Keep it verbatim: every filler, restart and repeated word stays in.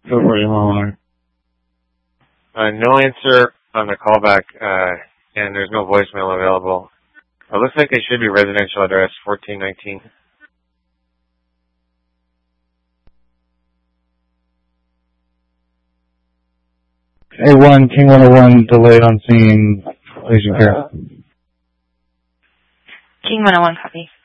Go for it, Illinois. Uh, no answer on the callback, uh, and there's no voicemail available. It looks like it should be residential address fourteen nineteen. A one, King one oh one, delayed on scene, Asian care. King one oh one, copy.